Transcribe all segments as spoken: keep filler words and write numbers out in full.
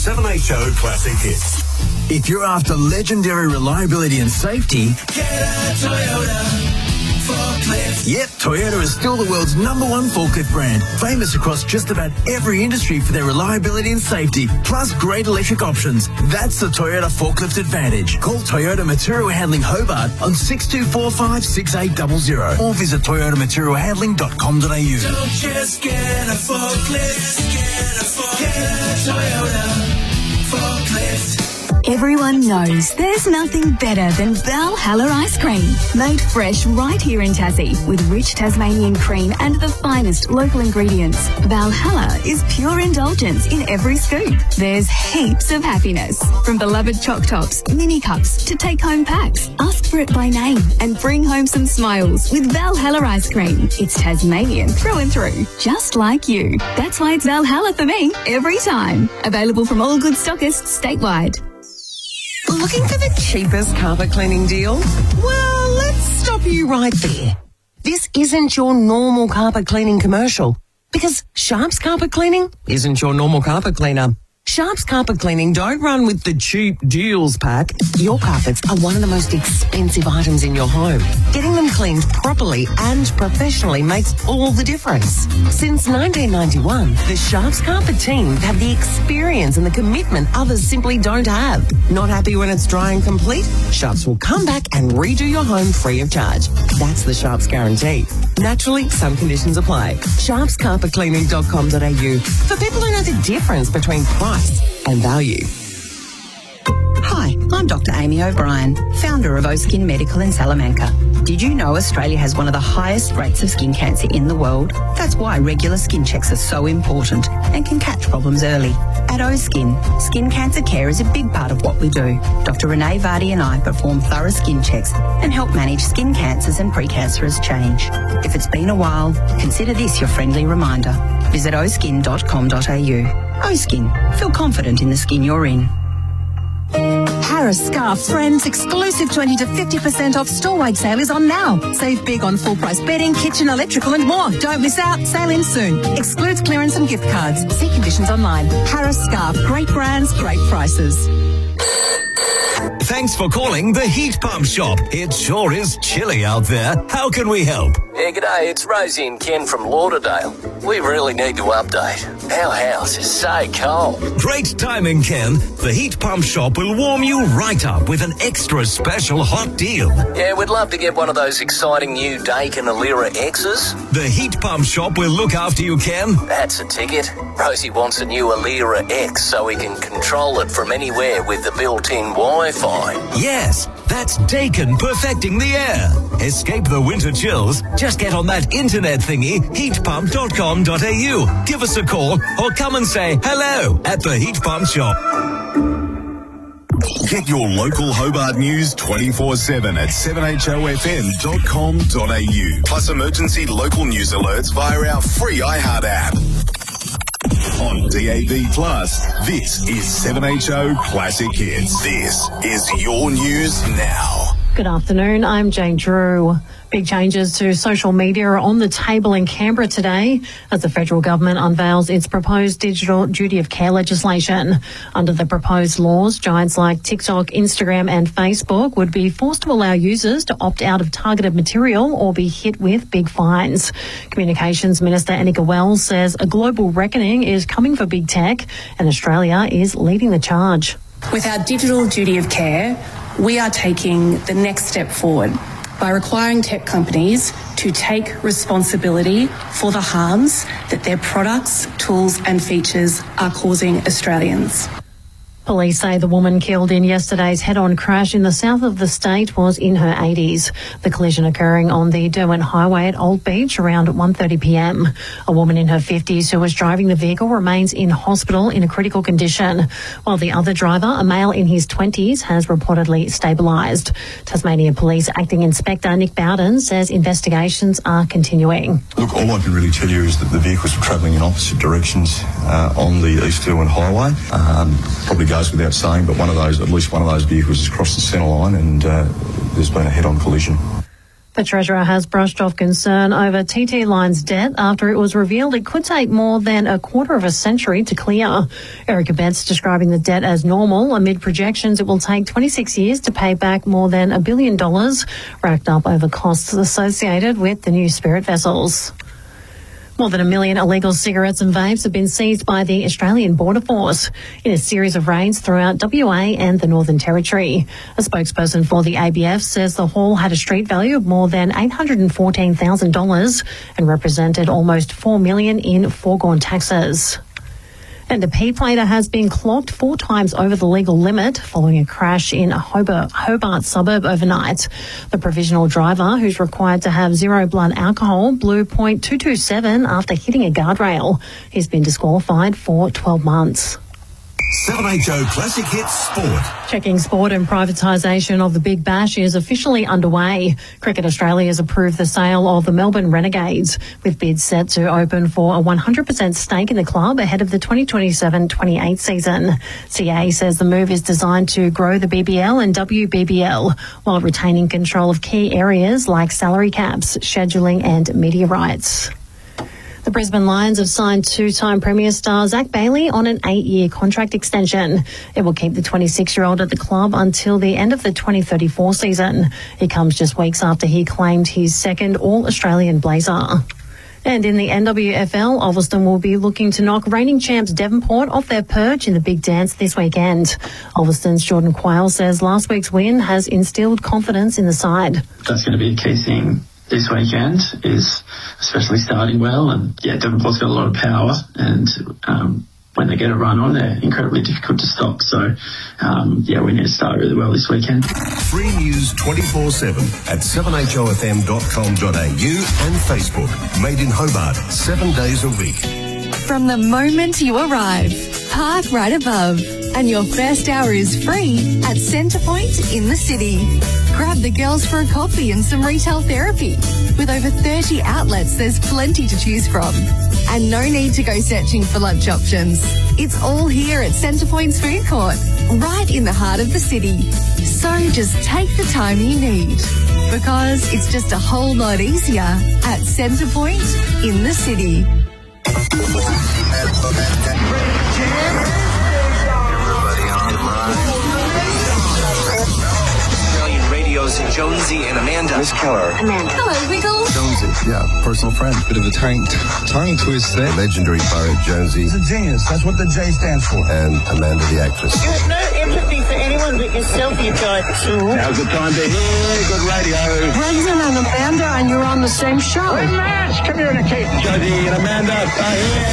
seven H O Classic Hits. If you're after legendary reliability and safety, get a Toyota forklift. Yep, Toyota is still the world's number one forklift brand, famous across just about every industry for their reliability and safety, plus great electric options. That's the Toyota Forklift Advantage. Call Toyota Material Handling Hobart on six two four five, six eight zero zero or visit toyota material handling dot com dot a u. Don't just get a forklift, get a forklift, get a Toyota forklift. Everyone knows there's nothing better than Valhalla ice cream. Made fresh right here in Tassie with rich Tasmanian cream and the finest local ingredients. Valhalla is pure indulgence in every scoop. There's heaps of happiness. From beloved choc tops, mini cups to take-home packs. Ask for it by name and bring home some smiles with Valhalla ice cream. It's Tasmanian through and through, just like you. That's why it's Valhalla for me every time. Available from all good stockists statewide. Looking for the cheapest carpet cleaning deal? Well, let's stop you right there. This isn't your normal carpet cleaning commercial because Sharp's Carpet Cleaning isn't your normal carpet cleaner. Sharp's Carpet Cleaning don't run with the cheap deals pack. Your carpets are one of the most expensive items in your home. Getting them cleaned properly and professionally makes all the difference. Since nineteen ninety-one, the Sharp's Carpet team have the experience and the commitment others simply don't have. Not happy when it's dry and complete? Sharp's will come back and redo your home free of charge. That's the Sharp's guarantee. Naturally, some conditions apply. sharps carpet cleaning dot com dot a u for people who know the difference between price and value. Hi, I'm Doctor Amy O'Brien, founder of O-Skin Medical in Salamanca. Did you know Australia has one of the highest rates of skin cancer in the world? That's why regular skin checks are so important and can catch problems early. At O-Skin, skin cancer care is a big part of what we do. Doctor Renee Vardy and I perform thorough skin checks and help manage skin cancers and precancerous change. If it's been a while, consider this your friendly reminder. Visit o skin dot com dot a u. O-Skin. Feel confident in the skin you're in. Harris Scarf Friends exclusive twenty to fifty percent off store-wide sale is on now. Save big on full-price bedding, kitchen, electrical and more. Don't miss out. Sale in soon. Excludes clearance and gift cards. See conditions online. Harris Scarf. Great brands, great prices. Thanks for calling the Heat Pump Shop. It sure is chilly out there. How can we help? Yeah, g'day, it's Rosie and Ken from Lauderdale. We really need to update. Our house is so cold. Great timing, Ken. The Heat Pump Shop will warm you right up with an extra special hot deal. Yeah, we'd love to get one of those exciting new Daikin Alira X's. The Heat Pump Shop will look after you, Ken. That's a ticket. Rosie wants a new Alira X so we can control it from anywhere with the built-in Wi-Fi. Yes, that's Daikin perfecting the air. Escape the winter chills. Just get on that internet thingy, heat pump dot com dot a u. Give us a call or come and say hello at the Heat Pump Shop. Get your local Hobart news twenty-four seven at seven h o f m dot com dot a u. Plus emergency local news alerts via our free iHeart app. On D A B Plus, this is seven H O Classic Hits. This is your news now. Good afternoon, I'm Jane Drew. Big changes to social media are on the table in Canberra today as the federal government unveils its proposed digital duty of care legislation. Under the proposed laws, giants like TikTok, Instagram and Facebook would be forced to allow users to opt out of targeted material or be hit with big fines. Communications Minister Annika Wells says a global reckoning is coming for big tech and Australia is leading the charge. With our digital duty of care, we are taking the next step forward by requiring tech companies to take responsibility for the harms that their products, tools and features are causing Australians. Police say the woman killed in yesterday's head-on crash in the south of the state was in her eighties. The collision occurring on the Derwent Highway at Old Beach around one thirty p m. A woman in her fifties who was driving the vehicle remains in hospital in a critical condition, while the other driver, a male in his twenties, has reportedly stabilised. Tasmania Police Acting Inspector Nick Bowden says investigations are continuing. Look, all I can really tell you is that the vehicles were travelling in opposite directions uh, on the East Derwent Highway. Um, probably goes without saying, but one of those, at least one of those vehicles has crossed the centre line and uh, there's been a head-on collision. The Treasurer has brushed off concern over T T Line's debt after it was revealed it could take more than a quarter of a century to clear. Erica Betts describing the debt as normal amid projections it will take twenty-six years to pay back more than a billion dollars, racked up over costs associated with the new Spirit vessels. More than a million illegal cigarettes and vapes have been seized by the Australian Border Force in a series of raids throughout W A and the Northern Territory. A spokesperson for the A B F says the haul had a street value of more than eight hundred fourteen thousand dollars and represented almost four million dollars in foregone taxes. And a P-plater has been clocked four times over the legal limit following a crash in a Hobart, Hobart suburb overnight. The provisional driver, who's required to have zero blood alcohol, blew point two two seven after hitting a guardrail. He's been disqualified for twelve months. seven H O Classic Hits Sport. Checking sport and privatisation of the Big Bash is officially underway. Cricket Australia has approved the sale of the Melbourne Renegades, with bids set to open for a one hundred percent stake in the club ahead of the twenty twenty-seven twenty-eight season. C A says the move is designed to grow the B B L and W B B L while retaining control of key areas like salary caps, scheduling and media rights. The Brisbane Lions have signed two-time Premier star Zach Bailey on an eight-year contract extension. It will keep the twenty-six-year-old at the club until the end of the twenty thirty-four season. It comes just weeks after he claimed his second All-Australian blazer. And in the N W F L, Ulverston will be looking to knock reigning champs Devonport off their perch in the big dance this weekend. Ulverston's Jordan Quayle says last week's win has instilled confidence in the side. That's going to be a key thing this weekend, is especially starting well, and yeah, Devonport's got a lot of power, and um, when they get a run on, they're incredibly difficult to stop. So um, yeah, we need to start really well this weekend. Free news twenty-four seven at seven H O F M dot com dot A U and Facebook. Made in Hobart, seven days a week. From the moment you arrive, park right above, and your first hour is free at Centrepoint in the city. Grab the girls for a coffee and some retail therapy. With over thirty outlets, there's plenty to choose from. And no need to go searching for lunch options. It's all here at Centrepoint's food court, right in the heart of the city. So just take the time you need, because it's just a whole lot easier at Centrepoint in the city. In Jonesy and Amanda. Miss Keller. Amanda. Hello, Wiggle. Jonesy, yeah, personal friend. Bit of a tongue, tongue twist there. Legendary Barrett Jonesy. He's a genius. That's what the J stands for. And Amanda, the actress. You have no empathy for anyone but yourself, you guy. Now's the time to hear good radio. Brendan and Amanda, and you're on the same show. We must communicate. Jonesy and Amanda are here.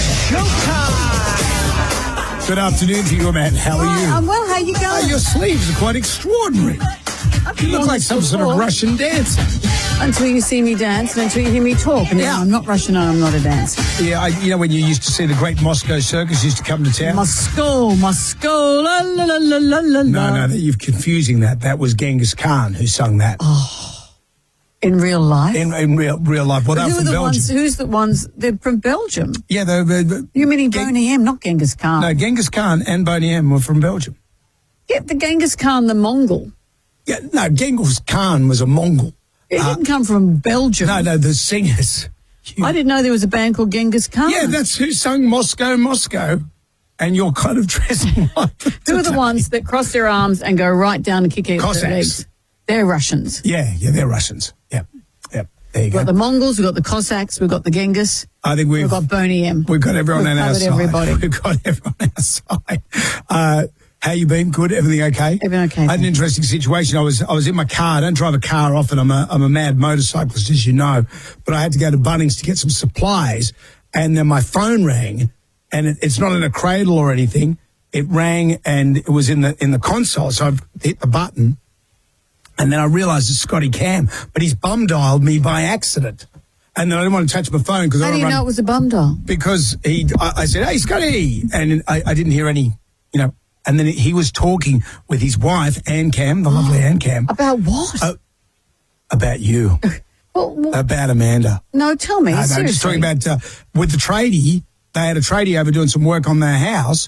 Showtime. Good afternoon to you, man. How are you? I'm well. How you going? Oh, your sleeves are quite extraordinary. You look like some sort of Russian dancer. Until you see me dance and until you hear me talk. And yeah. I'm not Russian and I'm not a dancer. Yeah, I, you know when you used to see the great Moscow Circus used to come to town? Moscow, Moscow, la la la la la la. No, no, you're confusing that. That was Genghis Khan who sung that. Oh, in real life? In, in real real life. Well, but they're who from are the Belgium. Ones, who's the ones? They're from Belgium. Yeah, they're... they're, they're you meaning Gen- Boney M, not Genghis Khan? No, Genghis Khan and Boney M were from Belgium. Yeah, the Genghis Khan, the Mongol. Yeah, no, Genghis Khan was a Mongol. It uh, didn't come from Belgium. No, no, the singers. You, I didn't know there was a band called Genghis Khan. Yeah, that's who sung Moscow, Moscow. And you're kind of dressing like... Who are the ones that cross their arms and go right down and kick out their legs? They're Russians. Yeah, yeah, they're Russians. Yeah, yeah. There you we've go. We've got the Mongols, we've got the Cossacks, we've got the Genghis. I think we've... We've got Boney M. We've got everyone we've on our side. Everybody. We've got everyone on our side. Uh, How you been? Good? Everything okay? Everything okay. I had an interesting situation. I was I was in my car. I don't drive a car often. I'm a I'm a mad motorcyclist, as you know. But I had to go to Bunnings to get some supplies, and then my phone rang, and it, it's not in a cradle or anything. It rang, and it was in the in the console. So I hit the button, and then I realised it's Scotty Cam, but he's bum dialed me by accident. And then I didn't want to touch my phone because I How do you run, know it was a bum dial? Because he, I, I said, "Hey, Scotty," and I, I didn't hear any, you know. And then he was talking with his wife, Ann Cam, the lovely Ann Cam. About what? Uh, about you. well, well, about Amanda. No, tell me. Uh, no, seriously. just talking about, uh, with the tradie, they had a tradie over doing some work on their house,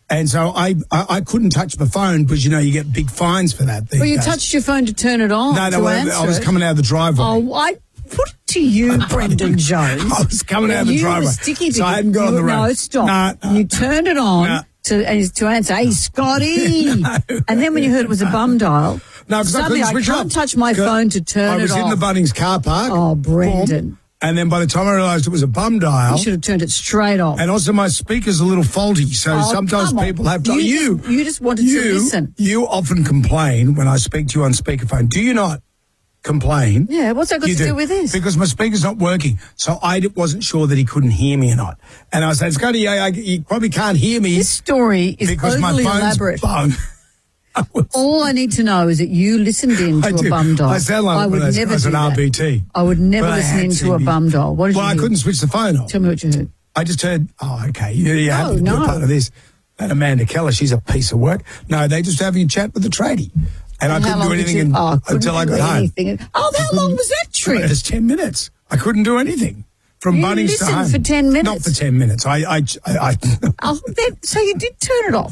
And so I, I I couldn't touch my phone because, you know, you get big fines for that. these Well, you days. touched your phone to turn it on. No, no, to well, answer I was it. coming out of the driveway. Oh, I put it to you, Brendan Jones. I was coming out of the you driveway. Were sticky So I hadn't got you, on the road. No, stop. No, no. You turned it on No. to to answer, hey, Scotty. No. And then when you heard it was a bum dial, No, because I suddenly couldn't I, switch can't off. touch my 'Cause phone to turn I was it in off. the Bunnings car park. Oh, Brendan. Boom. And then by the time I realised it was a bum dial. You should have turned it straight off. And also my speaker's a little faulty, so Oh, sometimes come on. people have to... You You, just- you just wanted to you, listen. You often complain when I speak to you on speakerphone. Do you not complain? Yeah, what's that got You to do with this? Because my speaker's not working, so I d- wasn't sure that he couldn't hear me or not. And I said, Scotty, yeah, I, you probably can't hear me. This story is because my overly phone's elaborate. bung. All I need to know is that you listened in to I a do. bum dial. I sound like I one would of those never guys do on that. R B T. I would never But I listen had into to a be- bum dial. What did Well, you I hear? couldn't switch the phone off. Tell me what you heard. I just heard, oh, okay, you, you're Oh, happy to be no. a part of this. And Amanda Keller, she's a piece of work. No, they just having a chat with the tradie. And, I And how couldn't long do did anything you- in- oh, couldn't until I do got home. anything. Oh, how long was that trip? It was ten minutes. I couldn't do anything. From You Bunnings to listened home. for ten minutes? Not for ten minutes. I, I, I, I, Oh, then, so you did turn it off.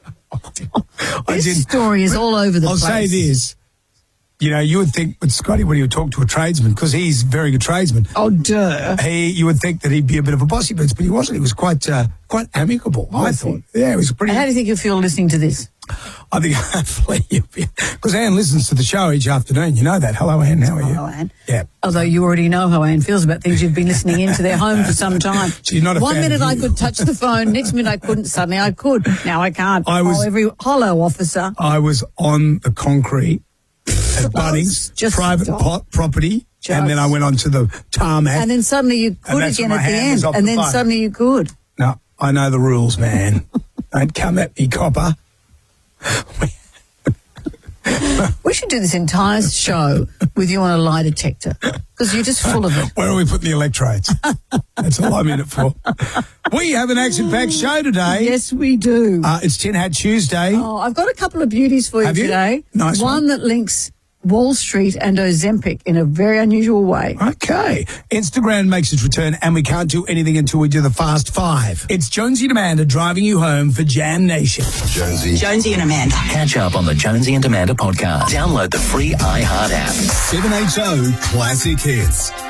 I This did. story is all over the I'll place. say this. You know, you would think with Scotty when he would talk to a tradesman, because he's a very good tradesman. Oh, duh. He, you would think that he'd be a bit of a bossy bitch, but he wasn't. He was quite, uh, quite amicable. I thought. Yeah, he was pretty. How do you think you'll feel listening to this? I think hopefully because Anne listens to the show each afternoon. You know that. Hello, Anne. How are you? Hello, Anne. Yeah. Although you already know how Anne feels about things you've been listening into their home for some time. She's not a One fan minute of I you. could touch the phone, next minute I couldn't. Suddenly I could. Now I can't. I was- oh, every hollow officer. I was on the concrete at Bunnings, Just private stop. po- property, Just- and then I went on to the tarmac. And then suddenly you could that's again when at my the hand was end. off And the then phone. suddenly you could. No, I know the rules, man. Don't come at me, copper. We should do this entire show with you on a lie detector because you're just full of it. Where are we putting the electrodes? That's all I'm in it for. We have an action-packed show today. Yes, we do. Uh, it's Tin Hat Tuesday. Oh, I've got a couple of beauties for you Have you? today. Nice one one. that links Wall Street and Ozempic in a very unusual way. Okay. Instagram makes its return, and we can't do anything until we do the Fast Five. It's Jonesy and Amanda driving you home for Jam Nation. Jonesy. Jonesy and Amanda. Catch up on the Jonesy and Amanda podcast. Download the free iHeart app. seven H O Classic Hits.